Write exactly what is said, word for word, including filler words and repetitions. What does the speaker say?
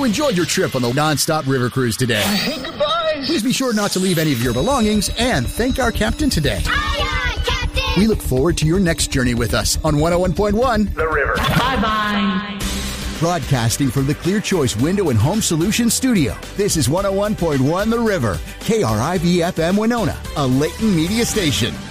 enjoy your trip on the nonstop river cruise today. Hey, goodbye. Please be sure not to leave any of your belongings and thank our captain today. Aye, aye, Captain. We look forward to your next journey with us on one oh one point one The River. Bye-bye. Broadcasting from the Clear Choice Window and Home Solutions Studio, this is one oh one point one The River, K R I V F M Winona, a Layton media station.